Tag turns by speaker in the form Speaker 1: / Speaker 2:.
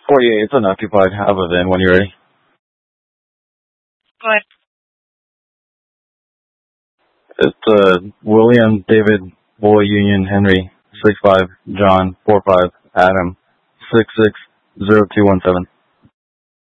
Speaker 1: 48, it's unoccupied. Have a VIN when you're ready.
Speaker 2: Go ahead.
Speaker 1: It's William David Boy Union Henry 65 John 45 Adam 660217.